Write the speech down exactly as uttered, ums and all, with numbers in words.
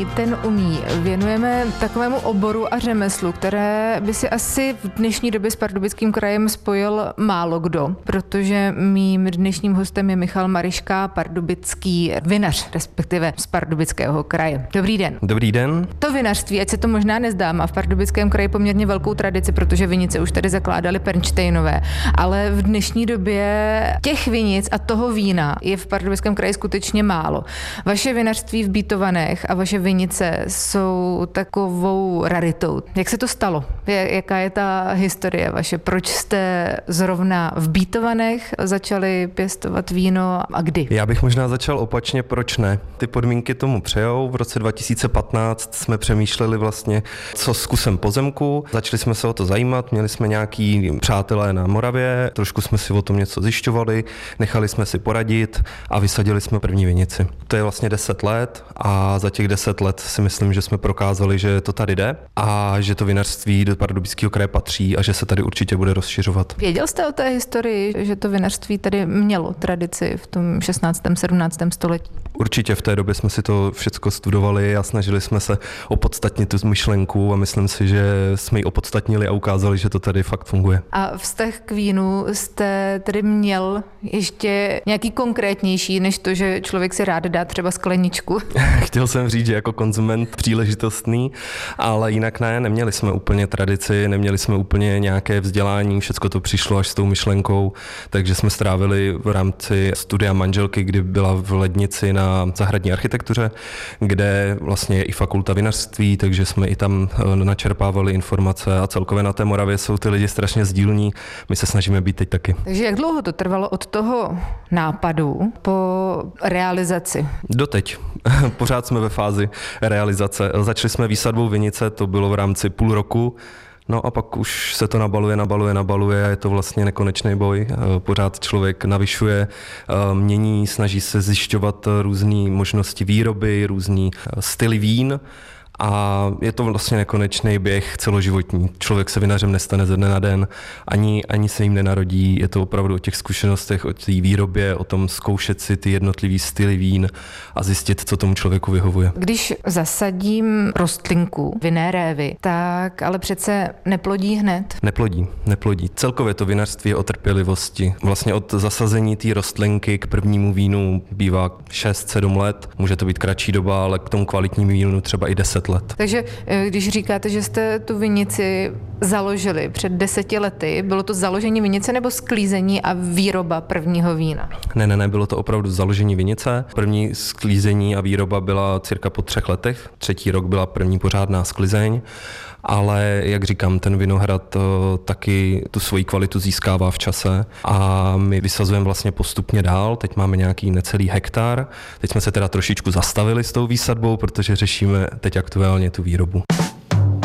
Ten umí. Věnujeme takovému oboru a řemeslu, které by si asi v dnešní době s Pardubickým krajem spojil málo kdo, protože mým dnešním hostem je Michal Maryška, pardubický vinař, respektive z Pardubického kraje. Dobrý den. Dobrý den. To vinařství, ať se to možná nezdá, má v Pardubickém kraji poměrně velkou tradici, protože vinice už tady zakládali Pernštejnové, ale v dnešní době těch vinic a toho vína je v Pardubickém kraji skutečně málo. Vaše vinařství v Bítovanech a vaše vinice jsou takovou raritou. Jak se to stalo? Jaká je ta historie vaše? Proč jste zrovna v Bítovanech začali pěstovat víno a kdy? Já bych možná začal opačně, proč ne? Ty podmínky tomu přejou. V roce dva tisíce patnáct jsme přemýšleli vlastně, co s kusem pozemku. Začali jsme se o to zajímat, měli jsme nějaký přátelé na Moravě, trošku jsme si o tom něco zjišťovali, nechali jsme si poradit a vysadili jsme první vinici. To je vlastně deset let a za těch deset let si myslím, že jsme prokázali, že to tady jde a že to vinařství do Pardubického kraje patří a že se tady určitě bude rozšiřovat. Věděl jste o té historii, že to vinařství tady mělo tradici v tom šestnáctém sedmnáctém století? Určitě v té době jsme si to všechno studovali a snažili jsme se opodstatnit tu myšlenku a myslím si, že jsme ji opodstatnili a ukázali, že to tady fakt funguje. A vztah k vínu jste tedy měl ještě nějaký konkrétnější, než to, že člověk si rád dá třeba skleničku? Chtěl jsem říct, že jako konzument příležitostný, ale jinak ne, neměli jsme úplně tradici, neměli jsme úplně nějaké vzdělání, všechno to přišlo až s tou myšlenkou, takže jsme strávili v rámci studia manželky, kdy byla v Lednici na zahradní architektuře, kde vlastně je i fakulta vinařství, takže jsme i tam načerpávali informace a celkově na té Moravě jsou ty lidi strašně sdílní, my se snažíme být teď taky. Takže jak dlouho to trvalo od toho nápadu po realizaci? Doteď. Pořád jsme ve fázi realizace. Začali jsme výsadbou vinice, to bylo v rámci půl roku. No a pak už se to nabaluje, nabaluje, nabaluje a je to vlastně nekonečný boj. Pořád člověk navyšuje, mění, snaží se zjišťovat různé možnosti výroby, různé styly vín. A je to vlastně nekonečný běh celoživotní. Člověk se vinařem nestane ze dne na den, ani, ani se jim nenarodí. Je to opravdu o těch zkušenostech, o té výrobě, o tom zkoušet si ty jednotlivý styly vín a zjistit, co tomu člověku vyhovuje. Když zasadím rostlinku, vinné révy, tak ale přece neplodí hned. Neplodí, neplodí. Celkově to vinařství je o trpělivosti. Vlastně od zasazení té rostlinky k prvnímu vínu bývá šest sedm let. Může to být kratší doba, ale k tomu kvalitnímu vínu třeba i deset let. Takže když říkáte, že jste tu vinici založili před deseti lety, bylo to založení vinice nebo sklízení a výroba prvního vína? Ne, ne, ne, bylo to opravdu založení vinice. První sklízení a výroba byla cirka po třech letech. Třetí rok byla první pořádná sklizeň. Ale jak říkám, ten vinohrad taky tu svoji kvalitu získává v čase a my vysazujeme vlastně postupně dál. Teď máme nějaký necelý hektar. Teď jsme se teda trošičku zastavili s tou výsadbou, protože řešíme teď aktuálně tu výrobu.